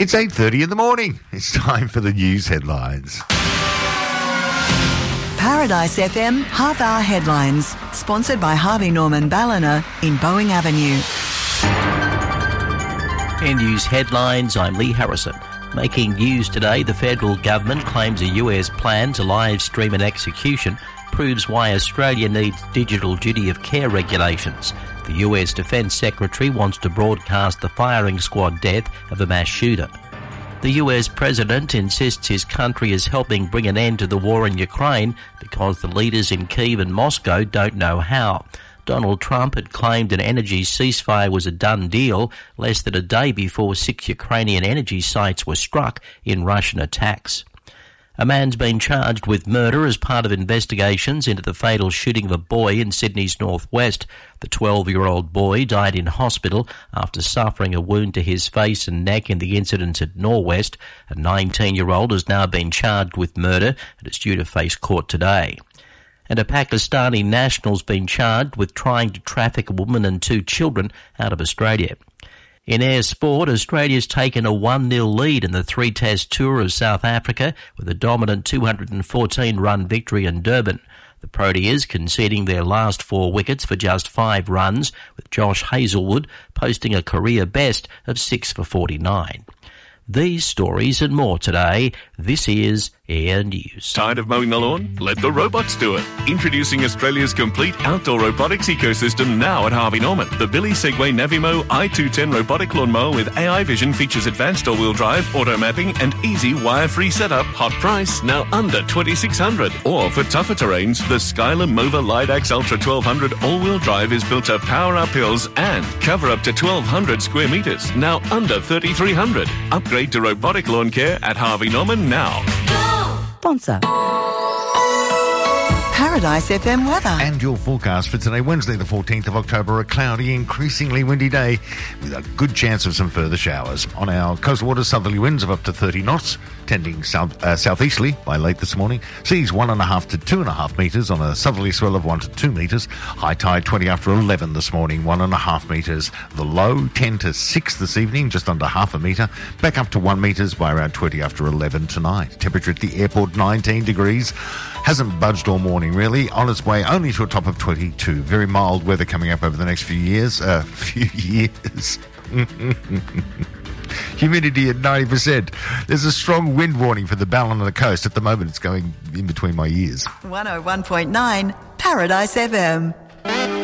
It's 8:30 in the morning. It's time for the news headlines. Paradise FM half-hour headlines, sponsored by Harvey Norman Ballina in Boeing Avenue. In news headlines, I'm Lee Harrison. Making news today, the federal government claims a US plan to live stream an execution proves why Australia needs digital duty of care regulations. The US Defence Secretary wants to broadcast the firing squad death of a mass shooter. The US President insists his country is helping bring an end to the war in Ukraine because the leaders in Kyiv and Moscow don't know how. Donald Trump had claimed an energy ceasefire was a done deal less than a day before 6 Ukrainian energy sites were struck in Russian attacks. A man's been charged with murder as part of investigations into the fatal shooting of a boy in Sydney's northwest. The 12-year-old boy died in hospital after suffering a wound to his face and neck in the incident at Norwest. A 19-year-old has now been charged with murder and is due to face court today. And a Pakistani national's been charged with trying to traffic a woman and 2 children out of Australia. In air sport, Australia's taken a 1-0 lead in the 3-test tour of South Africa with a dominant 214-run victory in Durban. The Proteas conceding their last 4 wickets for just 5 runs, with Josh Hazlewood posting a career best of 6 for 49. These stories and more today. This is Air News. Tired of mowing the lawn? Let the robots do it. Introducing Australia's complete outdoor robotics ecosystem now at Harvey Norman. The Billy Segway Navimo i210 robotic lawnmower with AI vision features advanced all-wheel drive, auto mapping and easy wire-free setup. Hot price, now under $2,600. Or for tougher terrains, the Skylar Mova Lidax Ultra 1200 all-wheel drive is built to power up hills and cover up to 1,200 square metres, now under $3,300. Upgrade to robotic lawn care at Harvey Norman now. Sponsor. Paradise FM weather. And your forecast for today, Wednesday the 14th of October, a cloudy, increasingly windy day with a good chance of some further showers. On our coastal waters, southerly winds of up to 30 knots, tending southeasterly by late this morning. Seas 1.5 to 2.5 metres on a southerly swell of 1 to 2 metres. High tide 20 after 11 this morning, 1.5 metres. The low 10 to 6 this evening, just under half a metre. Back up to 1 metres by around 20 after 11 tonight. Temperature at the airport 19 degrees. Hasn't budged all morning really, on its way only to a top of 22. Very mild weather coming up over the next few years. Humidity at 90%. There's a strong wind warning for the Ballina coast. At the moment it's going in between my ears. 101.9 Paradise FM.